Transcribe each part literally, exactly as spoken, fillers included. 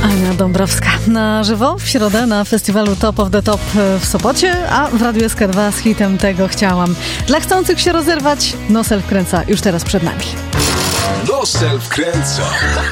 Ania Dąbrowska na żywo w środę na festiwalu Top of the Top w Sopocie, a w Radiu S K dwa z hitem Tego chciałam. Dla chcących się rozerwać, Nosel wkręca już teraz przed nami. Nosel wkręca.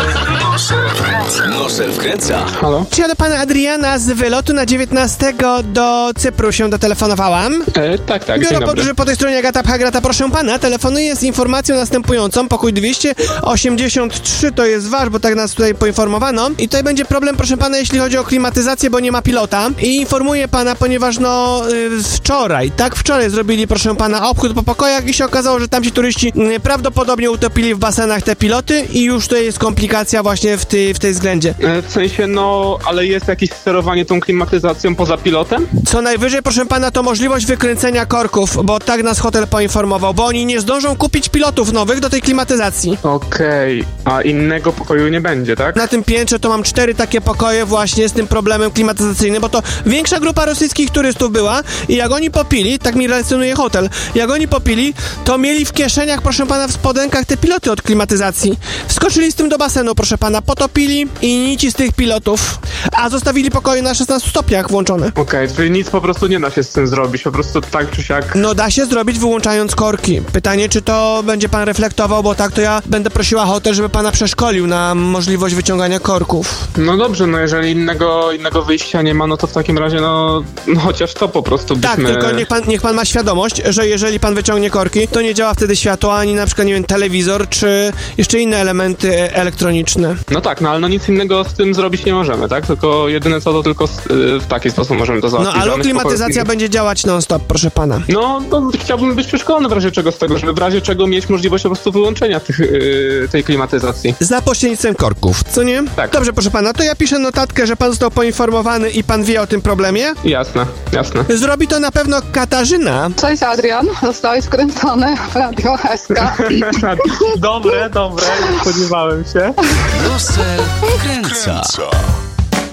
Nosel wkręca. Halo? Czy ja do pana Adriana z wylotu na dziewiętnastego do Cypru się dotelefonowałam? E, tak, tak, Biuro dzień dobry. podróży po tej stronie Agata Pchagrata, proszę pana, telefonuję z informacją następującą. Pokój dwieście osiemdziesiąt trzy to jest wasz, bo tak nas tutaj poinformowano. I tutaj będzie problem, proszę pana, jeśli chodzi o klimatyzację, bo nie ma pilota. I informuję pana, ponieważ no yy, wczoraj, tak wczoraj zrobili, proszę pana, obchód po pokojach i się okazało, że tam ci turyści yy, prawdopodobnie utopili w basenach te piloty i już tutaj jest komplikacja właśnie w, ty, w tej względzie. E, w sensie, no, ale jest jakieś sterowanie tą klimatyzacją poza pilotem? Co najwyżej, proszę pana, to możliwość wykręcenia korków, bo tak nas hotel poinformował, bo oni nie zdążą kupić pilotów nowych do tej klimatyzacji. Okej, a innego pokoju nie będzie, tak? Na tym piętrze to mam cztery takie pokoje właśnie z tym problemem klimatyzacyjnym, bo to większa grupa rosyjskich turystów była i jak oni popili, tak mi relacjonuje hotel, jak oni popili, to mieli w kieszeniach, proszę pana, w spodenkach te piloty od klimatyzacji. Wskoczyli z tym do basenu, proszę pana, potopili i nici z tych pilotów, a zostawili pokoje na szesnastu stopniach włączone. Okej, czyli nic po prostu nie da się z tym zrobić, po prostu tak czy siak... No da się zrobić wyłączając korki. Pytanie, czy to będzie pan reflektował, bo tak to ja będę prosiła hotel, żeby pana przeszkolił na możliwość wyciągania korków. No dobrze, no jeżeli innego, innego wyjścia nie ma, no to w takim razie, no, no chociaż to po prostu byśmy... Tak, tylko niech pan, niech pan ma świadomość, że jeżeli pan wyciągnie korki, to nie działa wtedy światło, ani na przykład, nie wiem, telewizor, czy jeszcze inne elementy elektroniczne. No tak, no ale no nic innego z tym zrobić nie możemy, tak? Tylko jedyne co to tylko z, w taki sposób możemy to No załatwić. ale Żadnych klimatyzacja pokoju- będzie działać non-stop, proszę pana. No, no, chciałbym być przeszkolony w razie czego z tego, żeby w razie czego mieć możliwość po prostu wyłączenia tych, yy, tej klimatyzacji. Za pośrednictwem korków, co nie? Tak. Dobrze, proszę pana, to ja piszę notatkę, że pan został poinformowany i pan wie o tym problemie. Jasne, jasne. Zrobi to na pewno Katarzyna. Cześć Adrian, zostałeś wkręcony w Radio S K. Dobre, dobre, spodziewałem się. Nosel wkręca.